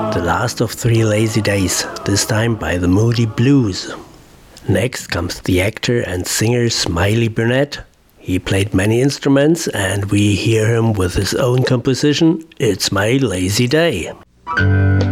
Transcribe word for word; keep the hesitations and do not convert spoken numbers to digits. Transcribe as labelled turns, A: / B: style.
A: The Last of Three Lazy Days, this time by the Moody Blues. Next comes the actor and singer Smiley Burnette. He played many instruments and we hear him with his own composition, It's My Lazy Day.